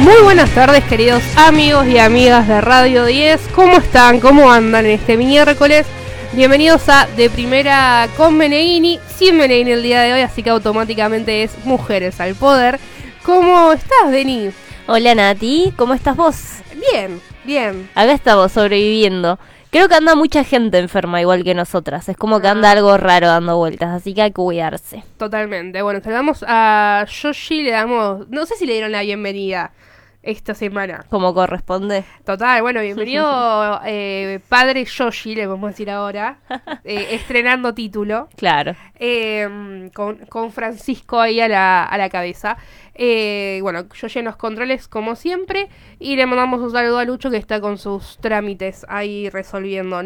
Muy buenas tardes, queridos amigos y amigas de Radio 10. ¿Cómo están? ¿Cómo andan este miércoles? Bienvenidos a De Primera con Meneghini. Sin Meneghini el día de hoy, así que automáticamente es Mujeres al Poder. ¿Cómo estás, Deni? Hola, Nati. ¿Cómo estás vos? Bien, bien. Acá estamos sobreviviendo. Creo que anda mucha gente enferma igual que nosotras. Es como que anda algo raro dando vueltas, así que hay que cuidarse. Totalmente. Bueno, saludamos a Yoshi, le damos... No sé si le dieron la bienvenida esta semana. Como corresponde. Total, bueno, bienvenido padre Yoshi, le podemos decir ahora. Estrenando título. Claro. Con Francisco ahí a la cabeza. Bueno, Yoshi en los controles como siempre. Y le mandamos un saludo a Lucho que está con sus trámites ahí resolviendo.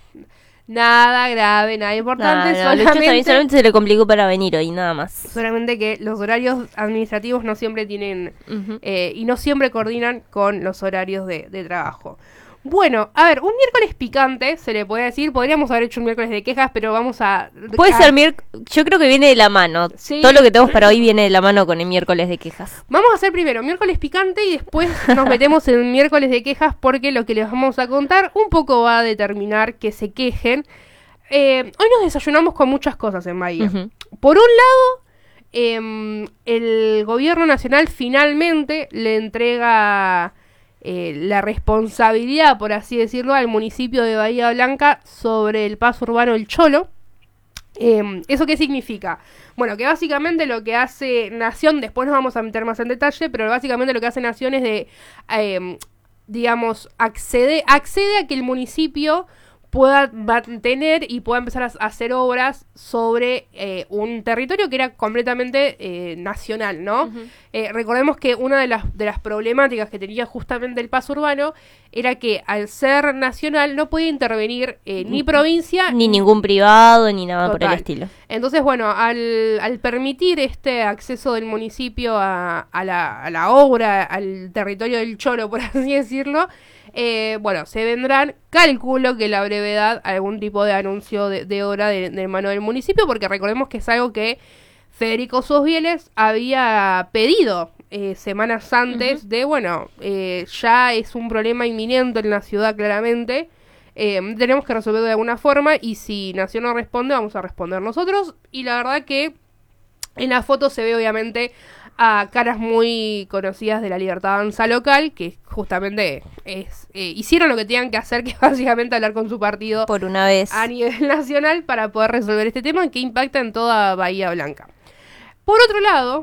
Nada grave, nada importante. Solamente se le complicó para venir hoy, nada más. Solamente que los horarios administrativos no siempre tienen y no siempre coordinan con los horarios de trabajo. Bueno, a ver, un miércoles picante, se le puede decir. Podríamos haber hecho un miércoles de quejas, pero vamos a... Puede ser yo creo que viene de la mano. Sí. Todo lo que tenemos para hoy viene de la mano con el miércoles de quejas. Vamos a hacer primero miércoles picante y después nos metemos en miércoles de quejas, porque lo que les vamos a contar un poco va a determinar que se quejen. Hoy nos desayunamos con muchas cosas en Bahía. Uh-huh. Por un lado, el gobierno nacional finalmente le entrega... la responsabilidad, por así decirlo, al municipio de Bahía Blanca sobre el paso urbano El Cholo. ¿Eso qué significa? Bueno, que básicamente lo que hace Nación, después nos vamos a meter más en detalle, pero básicamente lo que hace Nación es de, digamos, accede a que el municipio pueda mantener y pueda empezar a hacer obras sobre un territorio que era completamente nacional, ¿no? Uh-huh. Recordemos que una de las problemáticas que tenía justamente el paso urbano era que al ser nacional no podía intervenir ni provincia... Ni ningún privado, ni nada total. Por el estilo. Entonces, bueno, al permitir este acceso del municipio a la obra, al territorio del Cholo, por así decirlo... bueno, se vendrán, calculo que la brevedad, algún tipo de anuncio de obra de mano del municipio, porque recordemos que es algo que Federico Sosbieles había pedido semanas antes. Uh-huh. De, bueno, ya es un problema inminente en la ciudad claramente, tenemos que resolverlo de alguna forma, y si Nación no responde, vamos a responder nosotros. Y la verdad que en la foto se ve obviamente a caras muy conocidas de la Libertad Avanza local, que justamente hicieron lo que tenían que hacer, que es básicamente hablar con su partido por una vez a nivel nacional para poder resolver este tema que impacta en toda Bahía Blanca. Por otro lado,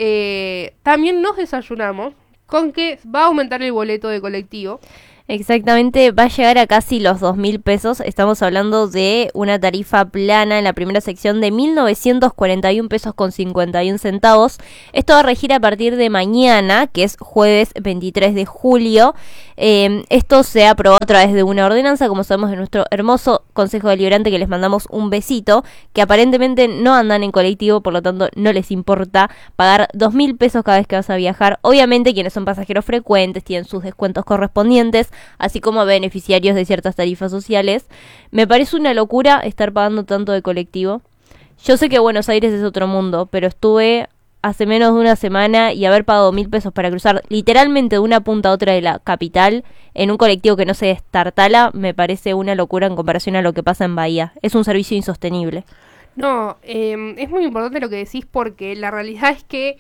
también nos desayunamos con que va a aumentar el boleto de colectivo. Exactamente, va a llegar a casi los 2.000 pesos. Estamos hablando de una tarifa plana en la primera sección de 1.941 pesos con 51 centavos. Esto va a regir a partir de mañana, que es jueves 23 de julio. Esto se aprobó a través de una ordenanza, como sabemos, de nuestro hermoso Consejo Deliberante, que les mandamos un besito, que aparentemente no andan en colectivo, por lo tanto no les importa pagar 2.000 pesos cada vez que vas a viajar. Obviamente quienes son pasajeros frecuentes tienen sus descuentos correspondientes, así como beneficiarios de ciertas tarifas sociales. Me parece una locura estar pagando tanto de colectivo. Yo sé que Buenos Aires es otro mundo, pero estuve hace menos de una semana y haber pagado 1.000 pesos para cruzar literalmente de una punta a otra de la capital en un colectivo que no se destartala, me parece una locura en comparación a lo que pasa en Bahía. Es un servicio insostenible. No, es muy importante lo que decís, porque la realidad es que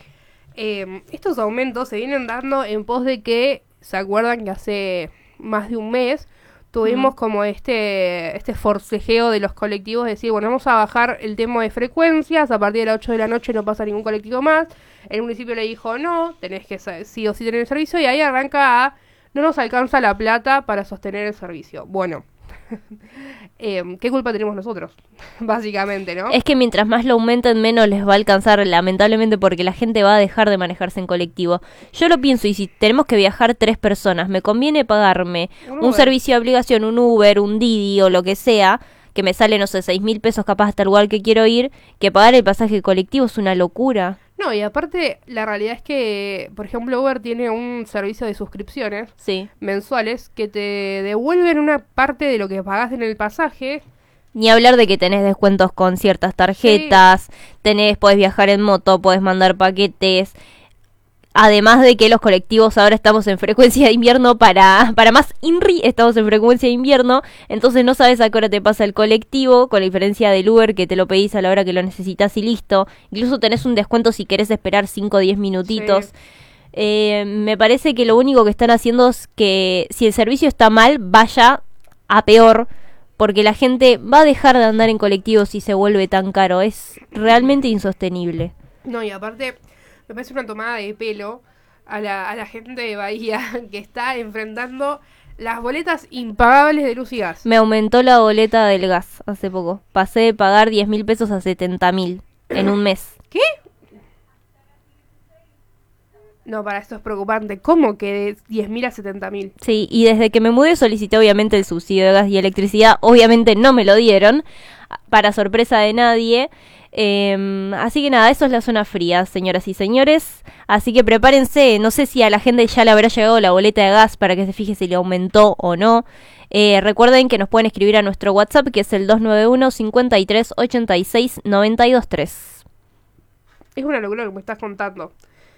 estos aumentos se vienen dando en pos de que, ¿se acuerdan que hace más de un mes tuvimos como este forcejeo de los colectivos, de decir, bueno, vamos a bajar el tema de frecuencias, a partir de las 8 de la noche no pasa ningún colectivo más? El municipio le dijo, no, tenés que sí o sí tener el servicio, y ahí arranca no nos alcanza la plata para sostener el servicio. Bueno, ¿qué culpa tenemos nosotros? Básicamente, ¿no? Es que mientras más lo aumenten, menos les va a alcanzar, lamentablemente, porque la gente va a dejar de manejarse en colectivo. Yo lo pienso, y si tenemos que viajar 3 personas, me conviene pagarme un servicio de obligación, un Uber, un Didi o lo que sea, que me sale, no sé, 6.000 pesos capaz hasta el lugar que quiero ir, que pagar el pasaje colectivo. Es una locura. No, y aparte, la realidad es que, por ejemplo, Uber tiene un servicio de suscripciones mensuales que te devuelven una parte de lo que pagás en el pasaje. Ni hablar de que tenés descuentos con ciertas tarjetas, podés viajar en moto, podés mandar paquetes. Además de que los colectivos ahora estamos en frecuencia de invierno, para más INRI estamos en frecuencia de invierno, entonces no sabes a qué hora te pasa el colectivo, con la diferencia del Uber que te lo pedís a la hora que lo necesitas y listo. Incluso tenés un descuento si querés esperar 5 o 10 minutitos. Sí. Me parece que lo único que están haciendo es que si el servicio está mal, vaya a peor, porque la gente va a dejar de andar en colectivo si se vuelve tan caro. Es realmente insostenible. No, y aparte me parece una tomada de pelo a la gente de Bahía que está enfrentando las boletas impagables de luz y gas. Me aumentó la boleta del gas hace poco. Pasé de pagar 10.000 pesos a 70.000 en un mes. ¿Qué? No, para esto es preocupante. ¿Cómo que de 10.000 a 70.000? Sí, y desde que me mudé solicité obviamente el subsidio de gas y electricidad. Obviamente no me lo dieron, para sorpresa de nadie. Así que nada, eso es la zona fría, señoras y señores. Así que prepárense. No sé si a la gente ya le habrá llegado la boleta de gas para que se fije si le aumentó o no. Recuerden que nos pueden escribir a nuestro WhatsApp, que es el 291 53 86 92 3. Es una locura lo que me estás contando.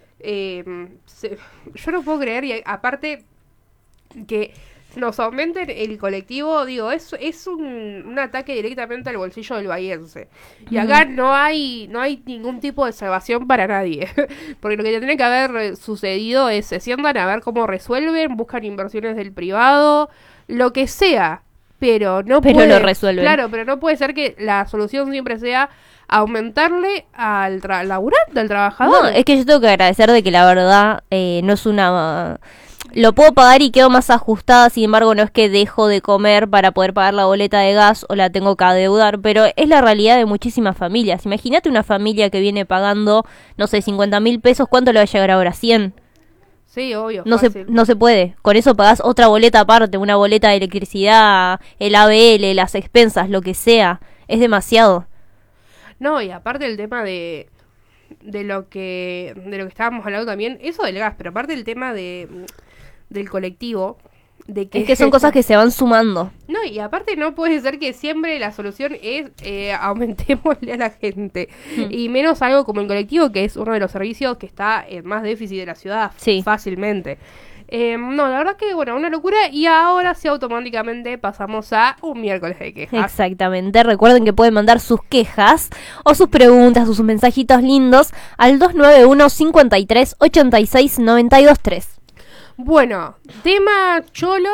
Yo no puedo creer, y aparte que nos aumenten el colectivo, digo, es un ataque directamente al bolsillo del bahiense. Y acá no hay ningún tipo de salvación para nadie. Porque lo que tendría que haber sucedido es, se sientan a ver cómo resuelven, buscan inversiones del privado, lo que sea. Pero no puede, lo resuelven. Claro, pero no puede ser que la solución siempre sea aumentarle al laburante, al trabajador. No, es que yo tengo que agradecer de que la verdad no es una... Lo puedo pagar y quedo más ajustada, sin embargo no es que dejo de comer para poder pagar la boleta de gas o la tengo que adeudar, pero es la realidad de muchísimas familias. Imagínate una familia que viene pagando, no sé, 50.000 pesos, ¿cuánto le va a llegar ahora? 100. Sí, obvio. No se puede. Con eso pagás otra boleta aparte, una boleta de electricidad, el ABL, las expensas, lo que sea. Es demasiado. No, y aparte el tema de lo que estábamos hablando también, eso del gas, pero aparte el tema del colectivo, de que es que son cosas que se van sumando. No, y aparte no puede ser que siempre la solución es aumentémosle a la gente. Y menos algo como el colectivo, que es uno de los servicios que está en más déficit de la ciudad, sí, fácilmente. No, la verdad que, bueno, una locura. Y ahora sí automáticamente pasamos a un miércoles de quejas. Exactamente. Recuerden que pueden mandar sus quejas o sus preguntas o sus mensajitos lindos al 291 53 86 92 3. Bueno, tema cholo.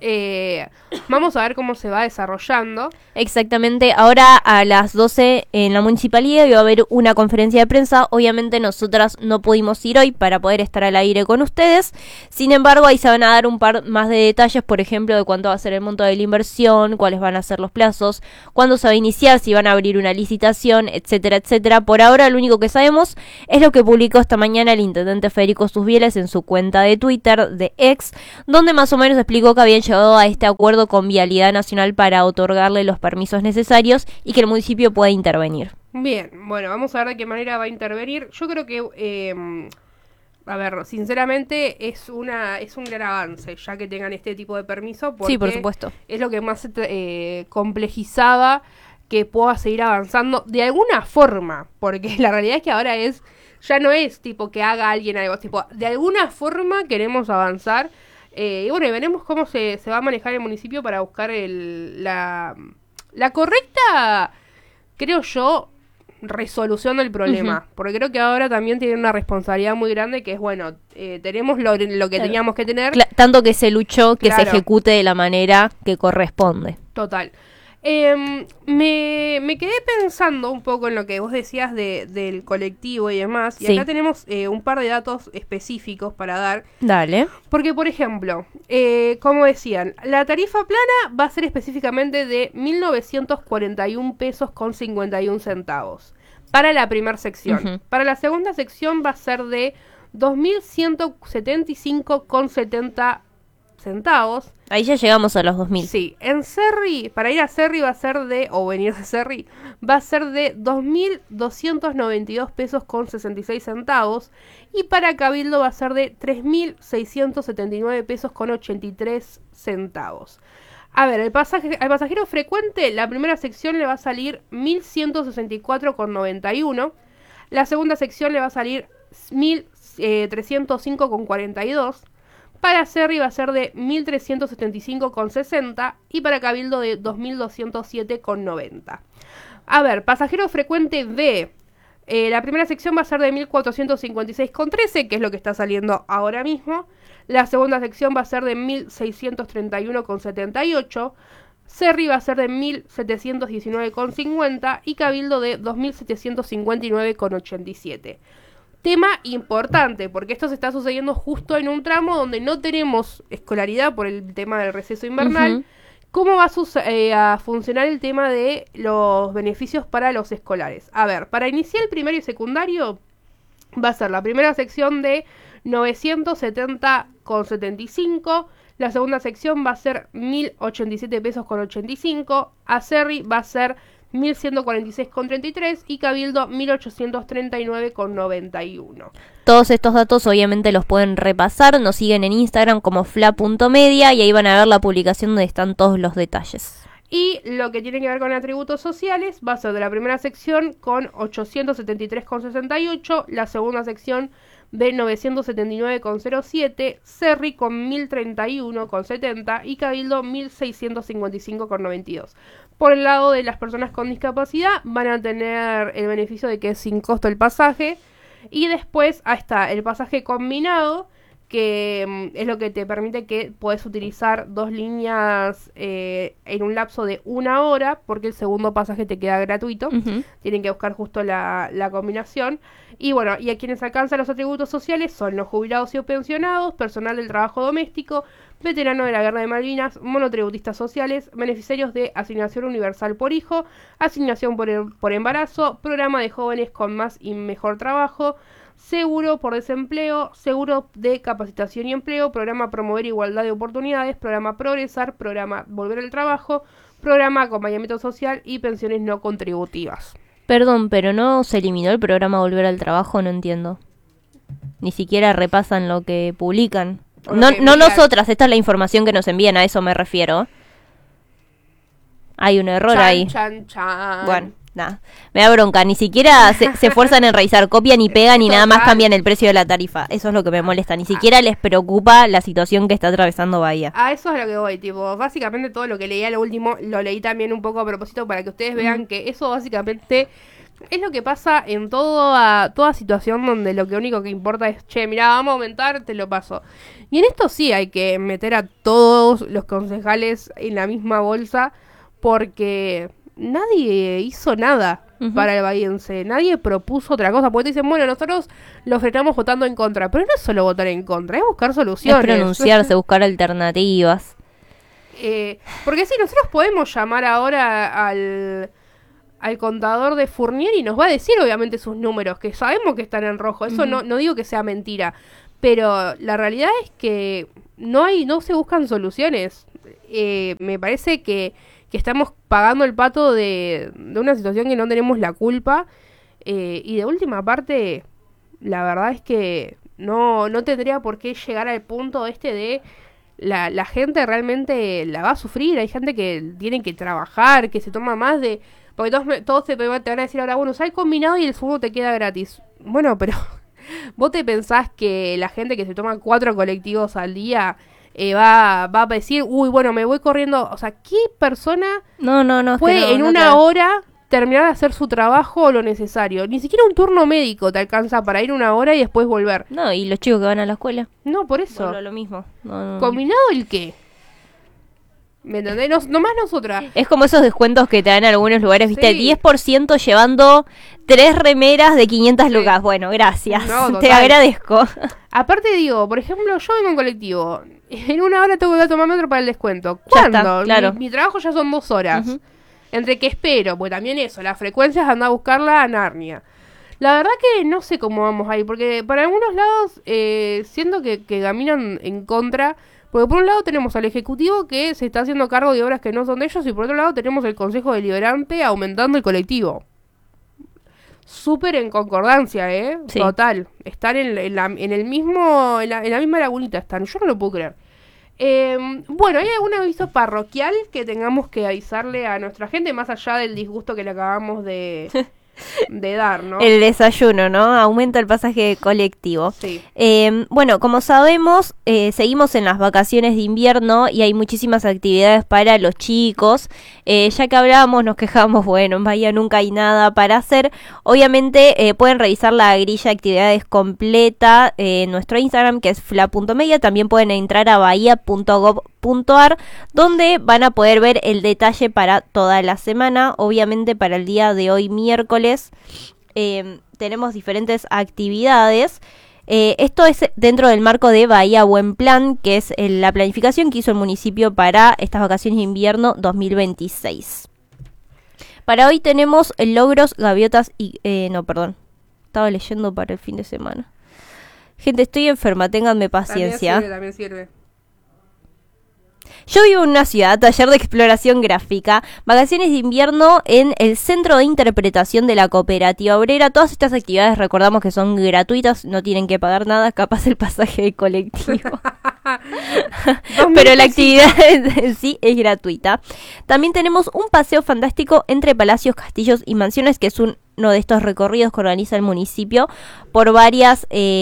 Vamos a ver cómo se va desarrollando. Exactamente, ahora a las 12 en la municipalidad va a haber una conferencia de prensa. Obviamente nosotras no pudimos ir hoy para poder estar al aire con ustedes. Sin embargo, ahí se van a dar un par más de detalles, por ejemplo, de cuánto va a ser el monto de la inversión, cuáles van a ser los plazos, cuándo se va a iniciar, si van a abrir una licitación, etcétera, etcétera. Por ahora lo único que sabemos es lo que publicó esta mañana el intendente Federico Susbieles en su cuenta de Twitter, de X, donde más o menos explicó que habían llegado a este acuerdo con Vialidad Nacional para otorgarle los permisos necesarios y que el municipio pueda intervenir. Bien, bueno, vamos a ver de qué manera va a intervenir. Yo creo que, a ver, sinceramente es un gran avance ya que tengan este tipo de permiso, porque sí, por supuesto, es lo que más complejizaba que pueda seguir avanzando de alguna forma, porque la realidad es que ahora ya no es tipo que haga alguien algo, tipo, de alguna forma queremos avanzar. Y bueno, y veremos cómo se va a manejar el municipio para buscar la correcta, creo yo, resolución del problema. Porque creo que ahora también tienen una responsabilidad muy grande, que es, bueno, tenemos lo que teníamos que tener. Tanto que se luchó que se ejecute de la manera que corresponde. Total. Me quedé pensando un poco en lo que vos decías del colectivo y demás. Y acá tenemos un par de datos específicos para dar. Dale. Porque, por ejemplo, como decían, la tarifa plana va a ser específicamente de 1.941 pesos con 51 centavos para la primera sección. Para la segunda sección va a ser de 2.175 con 70 centavos. Ahí ya llegamos a los 2.000. Sí, en Cerri, para ir a Cerri va a ser o venir de Cerri, va a ser de 2.292 pesos con 66 centavos. Y para Cabildo va a ser de 3.679 pesos con 83 centavos. A ver, al pasajero frecuente, la primera sección le va a salir 1.164 con 91. La segunda sección le va a salir 305,42. Para Cerri va a ser de 1.375,60 y para Cabildo de 2.207,90. A ver, pasajero frecuente B. La primera sección va a ser de 1.456,13, que es lo que está saliendo ahora mismo. La segunda sección va a ser de 1.631,78. Cerri va a ser de 1.719,50 y Cabildo de 2.759,87. Tema importante, porque esto se está sucediendo justo en un tramo donde no tenemos escolaridad por el tema del receso invernal. ¿Cómo va a funcionar el tema de los beneficios para los escolares? A ver, para inicial, primario y secundario va a ser la primera sección de 970,75. La segunda sección va a ser 1.087 pesos con 85. A Cerri va a ser 1.146,33 y Cabildo 1.839,91. Todos estos datos obviamente los pueden repasar, nos siguen en Instagram como fla.media y ahí van a ver la publicación donde están todos los detalles. Y lo que tiene que ver con atributos sociales va a ser de la primera sección con 873,68, la segunda sección de 979,07, Cerri con 1.031,70 y Cabildo 1.655,92. Por el lado de las personas con discapacidad van a tener el beneficio de que es sin costo el pasaje. Y después está el pasaje combinado, que es lo que te permite que puedes utilizar dos líneas en un lapso de 1 hora, porque el segundo pasaje te queda gratuito. Tienen que buscar justo la combinación. Y bueno, y a quienes alcanzan los atributos sociales son los jubilados y pensionados, personal del trabajo doméstico, veterano de la Guerra de Malvinas, monotributistas sociales, beneficiarios de asignación universal por hijo, asignación por embarazo, programa de jóvenes con más y mejor trabajo, seguro por desempleo, seguro de capacitación y empleo, programa promover igualdad de oportunidades, programa progresar, programa volver al trabajo, programa acompañamiento social y pensiones no contributivas. Perdón, pero ¿no se eliminó el programa Volver al Trabajo? No entiendo. Ni siquiera repasan lo que publican. No nosotras, esta es la información que nos envían, a eso me refiero. Hay un error ahí. Bueno, nada, me da bronca, ni siquiera se esfuerzan en revisar, copian y pegan y nada más cambian el precio de la tarifa. Eso es lo que me molesta, ni siquiera les preocupa la situación que está atravesando Bahía. A eso es lo que voy, tipo, básicamente todo lo que leí a lo último, lo leí también un poco a propósito para que ustedes vean que eso básicamente es lo que pasa en toda situación donde lo que único que importa es, che, mirá, vamos a aumentar, te lo paso. Y en esto sí hay que meter a todos los concejales en la misma bolsa, porque nadie hizo nada para el bahiense, nadie propuso otra cosa, porque te dicen, bueno, nosotros lo frenamos votando en contra, pero no es solo votar en contra, es buscar soluciones. Es pronunciarse, buscar alternativas. Porque sí, nosotros podemos llamar ahora al contador de Fournier y nos va a decir obviamente sus números, que sabemos que están en rojo, eso no digo que sea mentira, pero la realidad es que no se buscan soluciones. Me parece que estamos pagando el pato de una situación que no tenemos la culpa, y de última parte, la verdad es que no tendría por qué llegar al punto de la gente realmente la va a sufrir. Hay gente que tiene que trabajar, que se toma más de... Porque todos te van a decir ahora, bueno, sal combinado y el segundo te queda gratis. Bueno, pero ¿vos te pensás que la gente que se toma 4 colectivos al día va a decir, uy, bueno, me voy corriendo? O sea, ¿qué persona puede en una hora terminar de hacer su trabajo o lo necesario? Ni siquiera un turno médico te alcanza para ir 1 hora y después volver. No, y los chicos que van a la escuela. No, por eso. Bueno, lo mismo. No. ¿Combinado el qué? ¿Me entendés? Nomás nosotras. Es como esos descuentos que te dan en algunos lugares, ¿viste? Sí. 10% llevando 3 remeras de 500 lucas. Bueno, gracias. No, te agradezco. Aparte digo, por ejemplo, yo vengo en colectivo. En 1 hora tengo que tomarme otro para el descuento. ¿Cuándo? Está, claro. Mi trabajo ya son 2 horas. Entre que espero, pues también eso, las frecuencias anda a buscarla a Narnia. La verdad que no sé cómo vamos ahí, porque para algunos lados siento que caminan en contra. Porque por un lado tenemos al Ejecutivo que se está haciendo cargo de obras que no son de ellos, y por otro lado tenemos el Consejo Deliberante aumentando el colectivo. Súper en concordancia, Sí. Total. Están en la misma lagunita están. Yo no lo puedo creer. Bueno, ¿hay algún aviso parroquial que tengamos que avisarle a nuestra gente, más allá del disgusto que le acabamos de de dar, ¿no? El desayuno, ¿no? Aumenta el pasaje colectivo. Sí. Bueno, como sabemos, seguimos en las vacaciones de invierno y hay muchísimas actividades para los chicos. Ya que hablábamos, nos quejamos, bueno, en Bahía nunca hay nada para hacer. Obviamente pueden revisar la grilla de actividades completa en nuestro Instagram, que es fla.media. También pueden entrar a bahía.gov.ar, donde van a poder ver el detalle para toda la semana. Obviamente para el día de hoy, miércoles, tenemos diferentes actividades. Esto es dentro del marco de Bahía Buen Plan, que es la planificación que hizo el municipio para estas vacaciones de invierno 2026. Para hoy tenemos logros, gaviotas y... no, perdón. Estaba leyendo para el fin de semana. Gente, estoy enferma, ténganme paciencia. También sirve. Yo vivo en una ciudad, taller de exploración gráfica, vacaciones de invierno en el Centro de Interpretación de la Cooperativa Obrera. Todas estas actividades recordamos que son gratuitas, no tienen que pagar nada, capaz el pasaje de colectivo. Pero la actividad en sí es gratuita. También tenemos un paseo fantástico entre palacios, castillos y mansiones, que es uno de estos recorridos que organiza el municipio por varios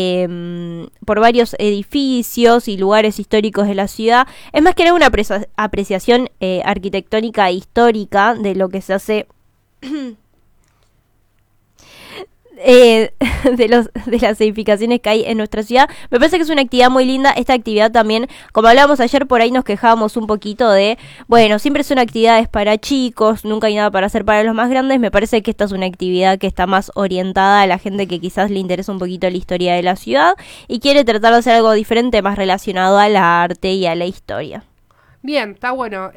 edificios y lugares históricos de la ciudad. Es más que nada una apreciación arquitectónica e histórica de lo que se hace de las edificaciones que hay en nuestra ciudad. Me parece que es una actividad muy linda. Esta actividad también, como hablábamos ayer, por ahí nos quejábamos un poquito de, bueno, siempre son actividades para chicos, nunca hay nada para hacer para los más grandes. Me parece que esta es una actividad que está más orientada a la gente que quizás le interesa un poquito la historia de la ciudad y quiere tratar de hacer algo diferente, más relacionado al arte y a la historia. Bien, está bueno.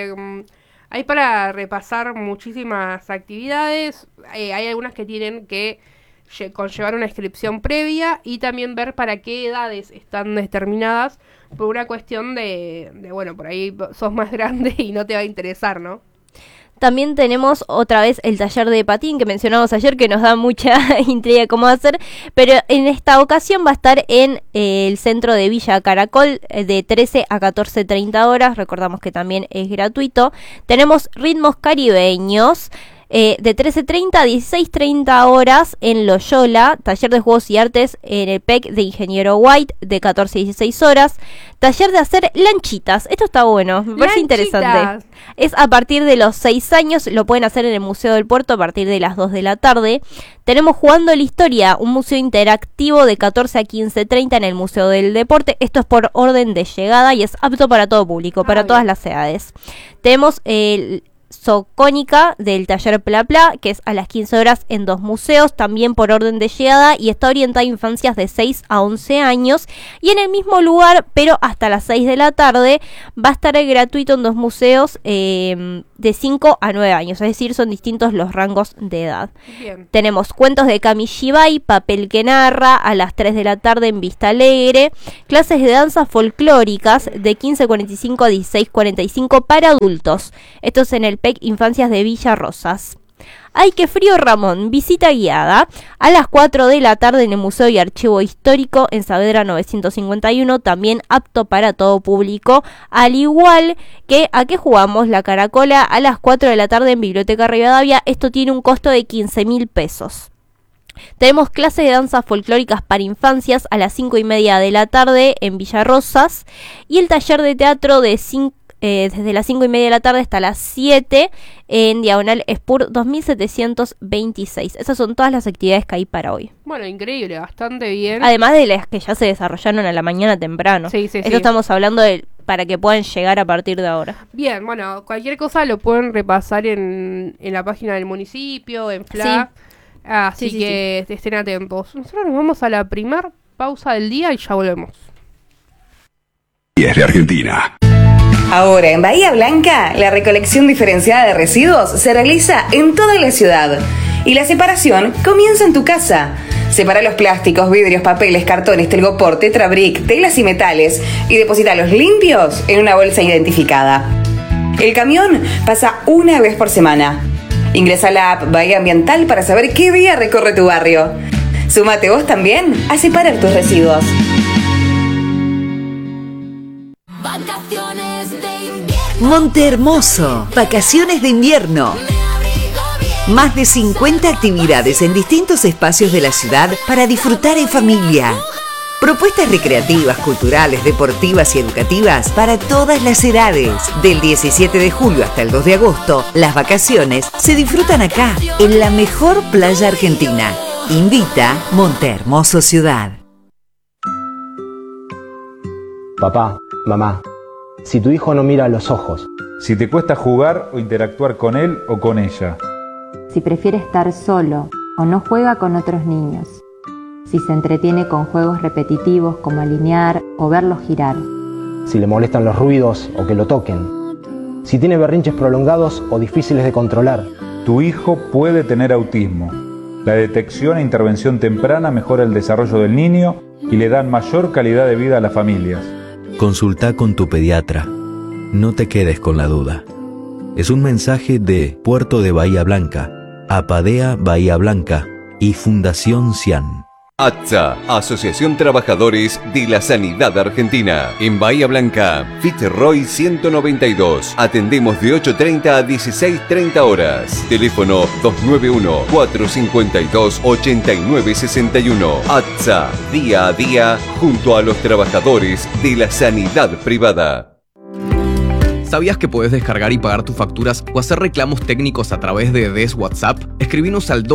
Hay para repasar muchísimas actividades. Hay algunas que tienen que conllevar una inscripción previa y también ver para qué edades están determinadas, por una cuestión de bueno, por ahí sos más grande y no te va a interesar, ¿no? También tenemos otra vez el taller de patín que mencionamos ayer, que nos da mucha intriga cómo hacer, pero en esta ocasión va a estar en el centro de Villa Caracol de 13 a 14:30 horas. Recordamos que también es gratuito. Tenemos ritmos caribeños de 13:30 a 16:30 horas en Loyola, taller de juegos y artes en el PEC de Ingeniero White de 14 a 16 horas, taller de hacer lanchitas. Esto está bueno, me parece interesante. Es a partir de los 6 años, lo pueden hacer en el Museo del Puerto a partir de las 2 de la tarde. Tenemos Jugando la Historia, un museo interactivo de 14 a 15:30 en el Museo del Deporte. Esto es por orden de llegada y es apto para todo público, para todas las edades. Tenemos el Socónica del taller Pla Pla, que es a las 15 horas en 2 museos, también por orden de llegada, y está orientada a infancias de 6 a 11 años, y en el mismo lugar, pero hasta las 6 de la tarde, va a estar gratuito en 2 museos de 5 a 9 años, es decir, son distintos los rangos de edad. Bien. Tenemos cuentos de Kamishibai, papel que narra, a las 3 de la tarde en Vista Alegre, clases de danzas folclóricas de 15:45 a 16:45 para adultos. Esto es en el PEC Infancias de Villa Rosas. ¡Ay, qué frío, Ramón! Visita guiada a las 4 de la tarde en el Museo y Archivo Histórico en Saavedra 951, también apto para todo público, al igual que ¿A qué jugamos? La Caracola a las 4 de la tarde en Biblioteca Rivadavia. Esto tiene un costo de 15.000 pesos. Tenemos clases de danzas folclóricas para infancias a las 5:30 de la tarde en Villa Rosas, y el taller de teatro de desde las 5:30 de la tarde hasta las 7 en Diagonal Spur 2726. Esas son todas las actividades que hay para hoy. Bueno, increíble, bastante bien. Además de las que ya se desarrollaron a la mañana temprano. Sí. Esto estamos hablando para que puedan llegar a partir de ahora. Bien, bueno, cualquier cosa lo pueden repasar en la página del municipio, en FLA. Sí. Así que estén atentos. Nosotros nos vamos a la primer pausa del día y ya volvemos. Y es de Argentina. Ahora en Bahía Blanca, la recolección diferenciada de residuos se realiza en toda la ciudad y la separación comienza en tu casa. Separa los plásticos, vidrios, papeles, cartones, telgopor, tetrabric, telas y metales y deposítalos limpios en una bolsa identificada. El camión pasa una vez por semana. Ingresa a la app Bahía Ambiental para saber qué día recorre tu barrio. Súmate vos también a separar tus residuos. Monte Hermoso, vacaciones de invierno. Más de 50 actividades en distintos espacios de la ciudad para disfrutar en familia. Propuestas recreativas, culturales, deportivas y educativas para todas las edades. Del 17 de julio hasta el 2 de agosto, las vacaciones se disfrutan acá, en la mejor playa argentina. Invita Montehermoso Ciudad. Papá, mamá, si tu hijo no mira a los ojos, si te cuesta jugar o interactuar con él o con ella, si prefiere estar solo o no juega con otros niños, si se entretiene con juegos repetitivos como alinear o verlos girar, si le molestan los ruidos o que lo toquen, si tiene berrinches prolongados o difíciles de controlar. Tu hijo puede tener autismo. La detección e intervención temprana mejora el desarrollo del niño y le dan mayor calidad de vida a las familias. Consulta con tu pediatra. No te quedes con la duda. Es un mensaje de Puerto de Bahía Blanca, Apadea Bahía Blanca y Fundación CIAN. ATSA, Asociación Trabajadores de la Sanidad Argentina. En Bahía Blanca, Fitzroy 192. Atendemos de 8:30 a 16:30 horas. Teléfono 291-452-8961. ATSA, día a día, junto a los trabajadores de la sanidad privada. ¿Sabías que podés descargar y pagar tus facturas o hacer reclamos técnicos a través de DES WhatsApp? Escribinos al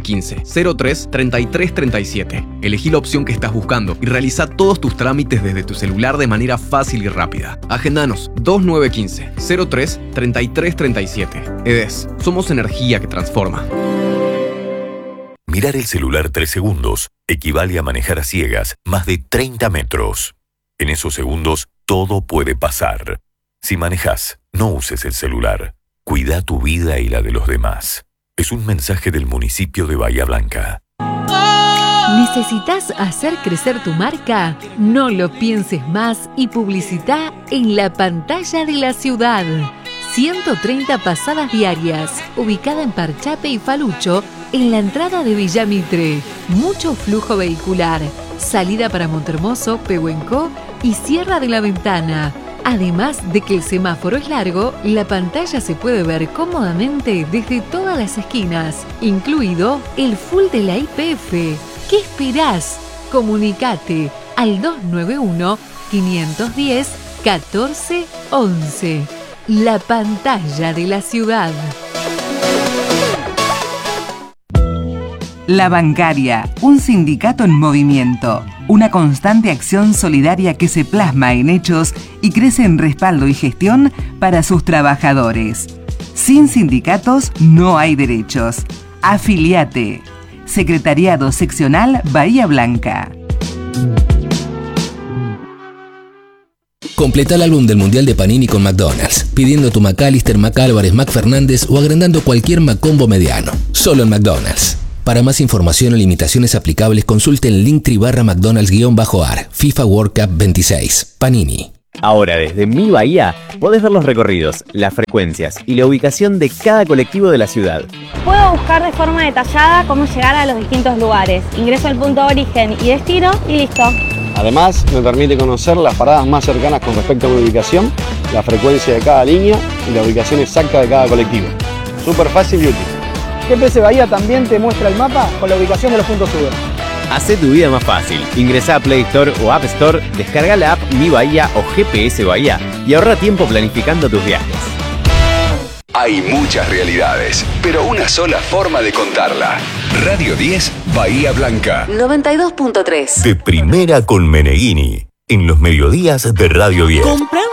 2915-03-3337. Elegí la opción que estás buscando y realiza todos tus trámites desde tu celular de manera fácil y rápida. Agendanos 2915-03-3337. EDES, somos energía que transforma. Mirar el celular 3 segundos equivale a manejar a ciegas más de 30 metros. En esos segundos, todo puede pasar. Si manejas, no uses el celular. Cuida tu vida y la de los demás. Es un mensaje del municipio de Bahía Blanca. ¿Necesitas hacer crecer tu marca? No lo pienses más y publicita en la pantalla de la ciudad. 130 pasadas diarias, ubicada en Parchape y Falucho, en la entrada de Villa Mitre. Mucho flujo vehicular, salida para Montehermoso, Pehuenco y Sierra de la Ventana. Además de que el semáforo es largo, la pantalla se puede ver cómodamente desde todas las esquinas, incluido el full de la YPF. ¿Qué esperás? Comunicate al 291-510-1411. La pantalla de la ciudad. La Bancaria, un sindicato en movimiento, una constante acción solidaria que se plasma en hechos y crece en respaldo y gestión para sus trabajadores. Sin sindicatos no hay derechos. Afiliate. Secretariado Seccional Bahía Blanca. Completa el álbum del Mundial de Panini con McDonald's, pidiendo tu McAllister, McAlvarez, McFernández o agrandando cualquier McCombo mediano. Solo en McDonald's. Para más información o limitaciones aplicables, consulte el Linktree/McDonald's-AR, FIFA World Cup 26. Panini. Ahora, desde Mi Bahía, podés ver los recorridos, las frecuencias y la ubicación de cada colectivo de la ciudad. Puedo buscar de forma detallada cómo llegar a los distintos lugares. Ingreso al punto de origen y destino y listo. Además, me permite conocer las paradas más cercanas con respecto a mi ubicación, la frecuencia de cada línea y la ubicación exacta de cada colectivo. Súper fácil y útil. GPS Bahía también te muestra el mapa con la ubicación de los puntos sube. Hacé tu vida más fácil. Ingresá a Play Store o App Store, descarga la app Mi Bahía o GPS Bahía y ahorra tiempo planificando tus viajes. Hay muchas realidades, pero una sola forma de contarla. Radio 10, Bahía Blanca. 92.3. De primera con Meneghini, en los mediodías de Radio 10. Comprar